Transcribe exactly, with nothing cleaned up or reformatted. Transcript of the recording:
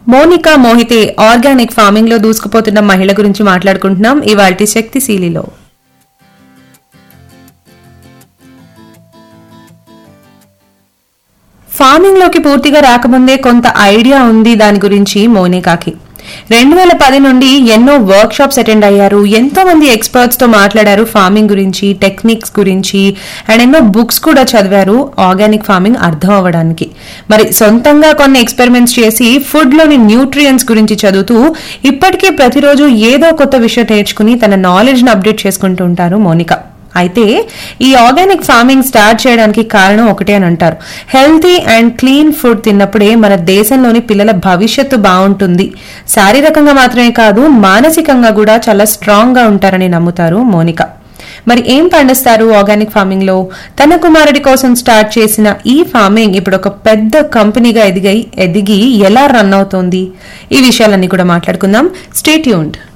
Monika Mohite organic farming లో దూసుకుపోతున్న మహిళ గురించి మాట్లాడుకుంటున్నాం ఇవాల్టి శక్తిశీలిలో. ఫార్మింగ్ లోకి పూర్తిగా రాకముందే కొంత ఐడియా ఉంది దాని గురించి మోనికాకి. రెండు వేల పది నుండి ఎన్నో వర్క్ షాప్స్ అటెండ్ అయ్యారు, ఎంతో మంది ఎక్స్పర్ట్స్ తో మాట్లాడారు ఫార్మింగ్ గురించి, టెక్నిక్స్ గురించి, అండ్ ఎన్నో బుక్స్ కూడా చదివారు ఆర్గానిక్ ఫార్మింగ్ అర్థం అవ్వడానికి. మరి సొంతంగా కొన్ని ఎక్స్పెరిమెంట్స్ చేసి ఫుడ్ లోని న్యూట్రియంట్స్ గురించి చదువుతూ ఇప్పటికీ ప్రతిరోజు ఏదో కొత్త విషయం నేర్చుకుని తన నాలెడ్జ్ ని అప్డేట్ చేసుకుంటూ ఉంటారు మోనికా. అయితే ఈ ఆర్గానిక్ ఫార్మింగ్ స్టార్ట్ చేయడానికి కారణం ఒకటే అని అంటారు, హెల్తీ అండ్ క్లీన్ ఫుడ్ తిన్నప్పుడే మన దేశంలోని పిల్లల భవిష్యత్తు బాగుంటుంది, శారీరకంగా మాత్రమే కాదు మానసికంగా కూడా చాలా స్ట్రాంగ్ గా ఉంటారని నమ్ముతారు మోనికా. మరి ఏం పండిస్తారు ఆర్గానిక్ ఫార్మింగ్ లో? తన కుమారుడి కోసం స్టార్ట్ చేసిన ఈ ఫార్మింగ్ ఇప్పుడు ఒక పెద్ద కంపెనీగా ఎదిగి ఎదిగి ఎలా రన్ అవుతోంది, ఈ విషయాలన్నీ కూడా మాట్లాడుకుందాం. Stay tuned.